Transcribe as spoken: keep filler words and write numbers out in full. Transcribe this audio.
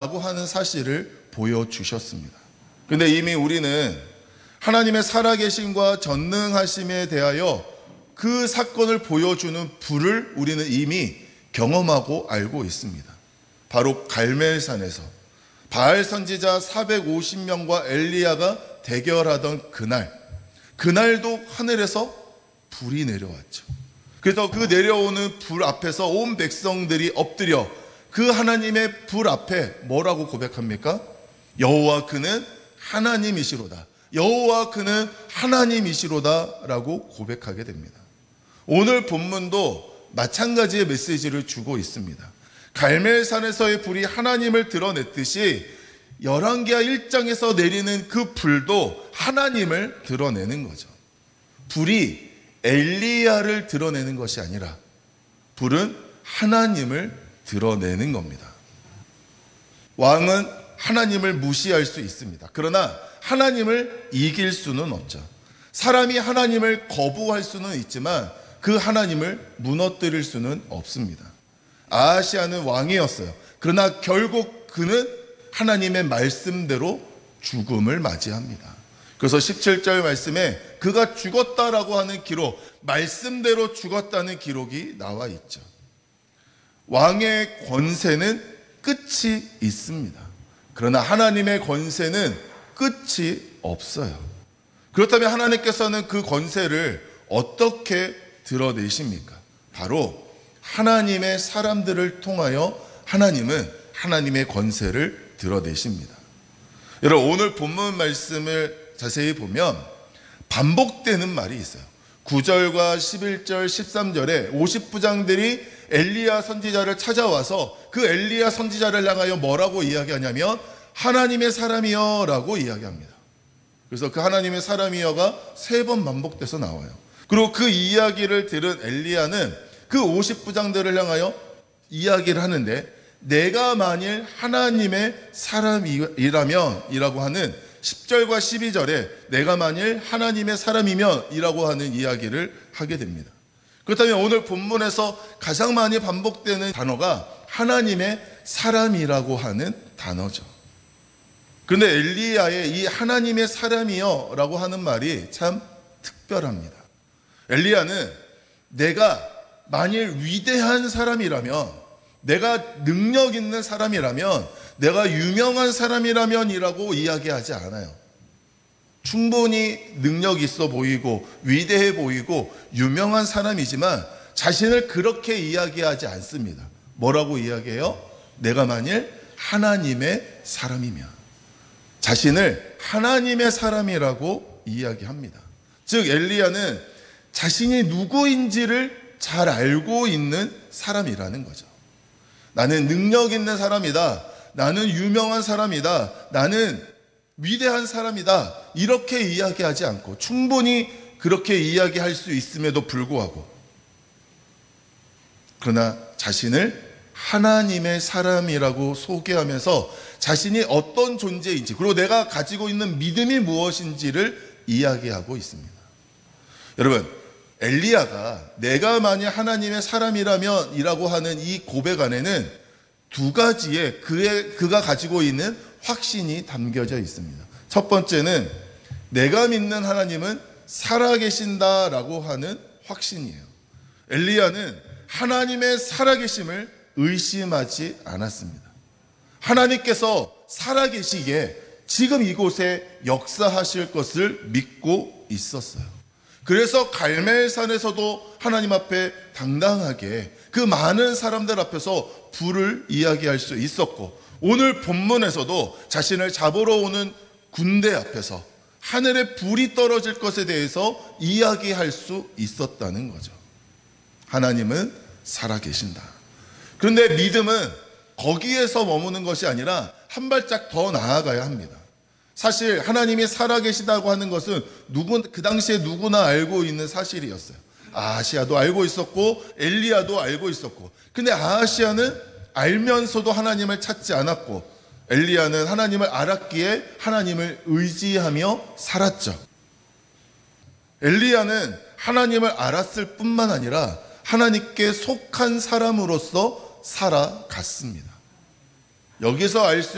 라고 하는 사실을 보여주셨습니다. 근데 이미 우리는 하나님의 살아계심과 전능하심에 대하여 그 사건을 보여주는 불을 우리는 이미 경험하고 알고 있습니다. 바로 갈멜산에서 바알 선지자 사백오십 명과 엘리야가 대결하던 그날, 그날도 하늘에서 불이 내려왔죠. 그래서 그 내려오는 불 앞에서 온 백성들이 엎드려 그 하나님의 불 앞에 뭐라고 고백합니까? 여호와 그는 하나님이시로다. 여호와 그는 하나님이시로다 라고 고백하게 됩니다. 오늘 본문도 마찬가지의 메시지를 주고 있습니다. 갈멜산에서의 불이 하나님을 드러냈듯이 열왕기하 일 장에서 내리는 그 불도 하나님을 드러내는 거죠. 불이 엘리야를 드러내는 것이 아니라 불은 하나님을 드러내는 겁니다. 왕은 하나님을 무시할 수 있습니다. 그러나 하나님을 이길 수는 없죠. 사람이 하나님을 거부할 수는 있지만 그 하나님을 무너뜨릴 수는 없습니다. 아하시아는 왕이었어요. 그러나 결국 그는 하나님의 말씀대로 죽음을 맞이합니다. 그래서 십칠 절 말씀에 그가 죽었다라고 하는 기록, 말씀대로 죽었다는 기록이 나와 있죠. 왕의 권세는 끝이 있습니다. 그러나 하나님의 권세는 끝이 없어요. 그렇다면 하나님께서는 그 권세를 어떻게 드러내십니까? 바로 하나님의 사람들을 통하여 하나님은 하나님의 권세를 드러내십니다. 여러분, 오늘 본문 말씀을 자세히 보면 반복되는 말이 있어요. 구 절과 십일 절, 십삼 절에 오십 부장들이 엘리야 선지자를 찾아와서 그 엘리야 선지자를 향하여 뭐라고 이야기하냐면 하나님의 사람이여 라고 이야기합니다. 그래서 그 하나님의 사람이여가 세 번 반복돼서 나와요. 그리고 그 이야기를 들은 엘리야는 그 오십 부장들을 향하여 이야기를 하는데 내가 만일 하나님의 사람이라면 이라고 하는 십 절과 십이 절에 내가 만일 하나님의 사람이면 이라고 하는 이야기를 하게 됩니다. 그렇다면 오늘 본문에서 가장 많이 반복되는 단어가 하나님의 사람이라고 하는 단어죠. 그런데 엘리야의 이 하나님의 사람이여 라고 하는 말이 참 특별합니다. 엘리야는 내가 만일 위대한 사람이라면, 내가 능력 있는 사람이라면, 내가 유명한 사람이라면 이라고 이야기하지 않아요. 충분히 능력 있어 보이고 위대해 보이고 유명한 사람이지만 자신을 그렇게 이야기하지 않습니다. 뭐라고 이야기해요? 내가 만일 하나님의 사람이면. 자신을 하나님의 사람이라고 이야기합니다. 즉 엘리야는 자신이 누구인지를 잘 알고 있는 사람이라는 거죠. 나는 능력 있는 사람이다. 나는 유명한 사람이다. 나는 위대한 사람이다. 이렇게 이야기하지 않고 충분히 그렇게 이야기할 수 있음에도 불구하고 그러나 자신을 하나님의 사람이라고 소개하면서 자신이 어떤 존재인지 그리고 내가 가지고 있는 믿음이 무엇인지를 이야기하고 있습니다. 여러분, 엘리야가 내가 만약 하나님의 사람이라면 이라고 하는 이 고백 안에는 두 가지의 그의, 그가 가지고 있는 확신이 담겨져 있습니다. 첫 번째는 내가 믿는 하나님은 살아계신다라고 하는 확신이에요. 엘리야는 하나님의 살아계심을 의심하지 않았습니다. 하나님께서 살아계시기에 지금 이곳에 역사하실 것을 믿고 있었어요. 그래서 갈멜산에서도 하나님 앞에 당당하게 그 많은 사람들 앞에서 불을 이야기할 수 있었고 오늘 본문에서도 자신을 잡으러 오는 군대 앞에서 하늘에 불이 떨어질 것에 대해서 이야기할 수 있었다는 거죠. 하나님은 살아계신다. 그런데 믿음은 거기에서 머무는 것이 아니라 한 발짝 더 나아가야 합니다. 사실 하나님이 살아계시다고 하는 것은 누구, 그 당시에 누구나 알고 있는 사실이었어요. 아하시아도 알고 있었고 엘리야도 알고 있었고, 근데 아하시아는 알면서도 하나님을 찾지 않았고 엘리야는 하나님을 알았기에 하나님을 의지하며 살았죠. 엘리야는 하나님을 알았을 뿐만 아니라 하나님께 속한 사람으로서 살아갔습니다. 여기서 알 수